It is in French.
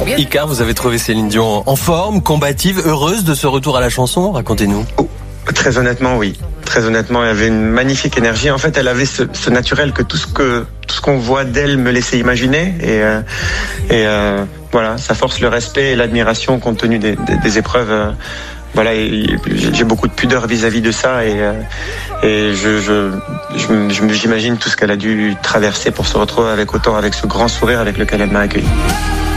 Icar, vous avez trouvé Céline Dion en forme, combative, heureuse de ce retour à la chanson. Racontez-nous. Très honnêtement, oui. Très honnêtement, elle avait une magnifique énergie. En fait, elle avait ce naturel que tout ce qu'on voit d'elle me laissait imaginer. Et voilà, ça force le respect et l'admiration compte tenu des épreuves. Voilà, j'ai beaucoup de pudeur vis-à-vis de ça et j'imagine tout ce qu'elle a dû traverser pour se retrouver avec ce grand sourire avec lequel elle m'a accueilli.